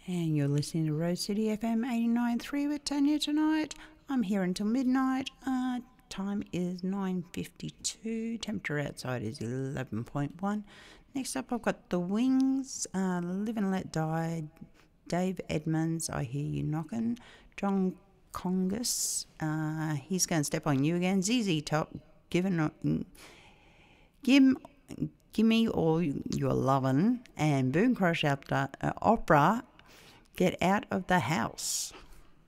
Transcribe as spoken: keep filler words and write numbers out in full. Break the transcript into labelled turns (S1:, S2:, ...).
S1: And you're listening to Rose City F M eighty-nine point three with Tanya tonight. I'm here until midnight. Uh, time is nine fifty-two. Temperature outside is eleven point one. Next up, I've got The Wings, uh, Live and Let Die, Dave Edmunds, I Hear You Knocking, John Congus, uh, He's Going to Step on You Again, Z Z Top, Given, Give, Gimme All Your Lovin', and Boom Crush Opera, uh, Opera, Get Out of the House.